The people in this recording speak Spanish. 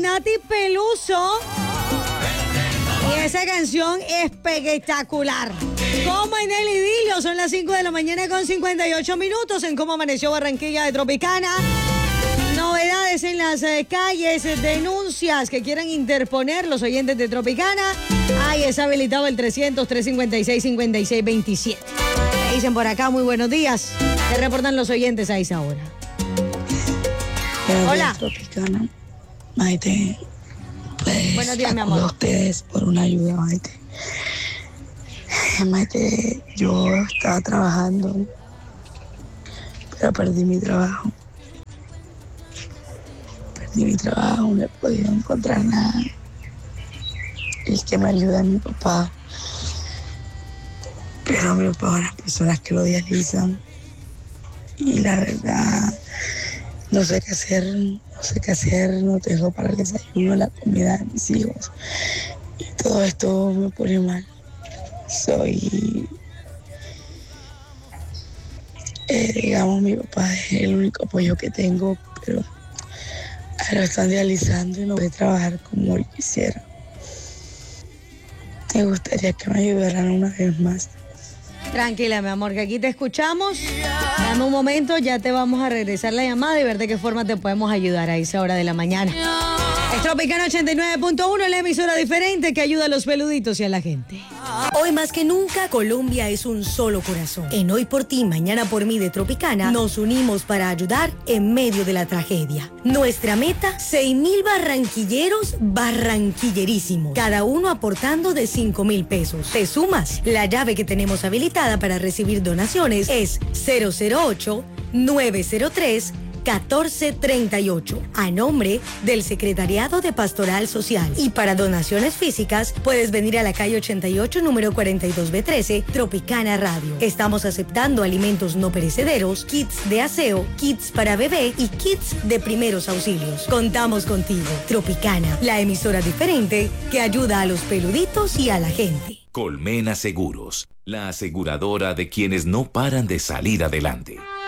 Nati Peluso. Y esa canción espectacular. Como en el idilio, son las 5 de la mañana con 58 minutos en Cómo Amaneció Barranquilla de Tropicana. Novedades en las calles, denuncias que quieran interponer los oyentes de Tropicana. Ahí está habilitado el 300-356-5627. Me dicen por acá, muy buenos días. ¿Qué reportan los oyentes a esa hora? Hola. Tropicana, Maite. Pues, buenos días, mi amor. A ustedes por una ayuda, Maite. Maite, yo estaba trabajando, pero perdí mi trabajo. No he podido encontrar nada. El que me ayuda es mi papá. Pero mi papá es las personas que lo dializan. Y la verdad, no sé qué hacer, no tengo para el desayuno, la comida de mis hijos. Y todo esto me pone mal. Digamos, mi papá es el único apoyo que tengo, pero lo están dializando y no voy a trabajar como él quisiera. Me gustaría que me ayudaran una vez más. Tranquila, mi amor, que aquí te escuchamos. Dame un momento, ya te vamos a regresar la llamada y ver de qué forma te podemos ayudar a esa hora de la mañana. Es Tropicana 89.1, la emisora diferente que ayuda a los peluditos y a la gente. Hoy más que nunca, Colombia es un solo corazón. En Hoy por Ti, Mañana por Mí de Tropicana, nos unimos para ayudar en medio de la tragedia. Nuestra meta, 6,000 barranquilleros barranquillerísimos, cada uno aportando de 5,000 pesos. ¿Te sumas? La llave que tenemos habilitada para recibir donaciones es 008-903-1438, a nombre del Secretariado de Pastoral Social. Y para donaciones físicas, puedes venir a la calle 88, número 42B13, Tropicana Radio. Estamos aceptando alimentos no perecederos, kits de aseo, kits para bebé y kits de primeros auxilios. Contamos contigo. Tropicana, la emisora diferente que ayuda a los peluditos y a la gente. Colmena Seguros, la aseguradora de quienes no paran de salir adelante.